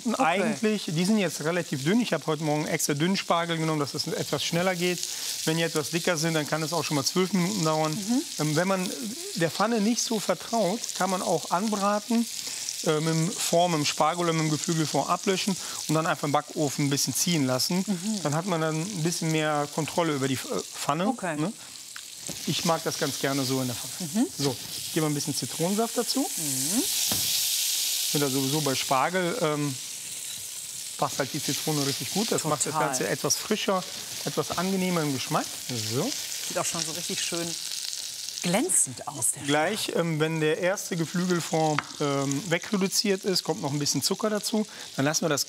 Okay. Eigentlich, die sind jetzt relativ dünn. Ich habe heute Morgen extra dünnen Spargel genommen, dass es etwas schneller geht. Wenn die etwas dicker sind, dann kann es auch schon mal 12 Minuten dauern. Wenn man der Pfanne nicht so vertraut, kann man auch anbraten, mit dem Spargel oder mit dem Geflügelfond ablöschen und dann einfach im Backofen ein bisschen ziehen lassen. Dann hat man dann ein bisschen mehr Kontrolle über die Pfanne. Okay. Ne? Ich mag das ganz gerne so in der Pfanne. So, ich gebe ein bisschen Zitronensaft dazu. Ich finde da sowieso bei Spargel passt halt die Zitrone richtig gut. Das macht das Ganze etwas frischer, etwas angenehmer im Geschmack. So. Sieht auch schon so richtig schön glänzend aus. Gleich, wenn der erste Geflügelfond wegreduziert ist, kommt noch ein bisschen Zucker dazu. Dann lassen wir das